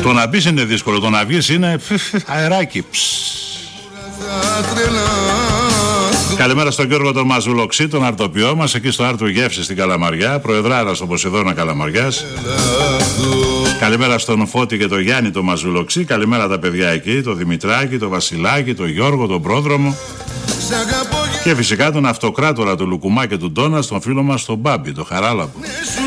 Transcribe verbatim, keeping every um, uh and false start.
Το να μπεις είναι δύσκολο, το να βγεις είναι αεράκι. Καλημέρα στον Γιώργο τον Μαζουλοξή, τον αρτοποιό μας, εκεί στο Άρτου Γεύση στην Καλαμαριά, προεδράρα στο Ποσειδώνα Καλαμαριάς. Καλημέρα στον Φώτη και τον Γιάννη τον Μαζουλοξή. Καλημέρα τα παιδιά εκεί, τον Δημητράκη, τον Βασιλάκη, τον Γιώργο, τον Πρόδρομο. Και φυσικά τον αυτοκράτορα του Λουκουμά και του Ντόνα, τον φίλο μας τον Μπάμπη, τον Χαράλαμπο.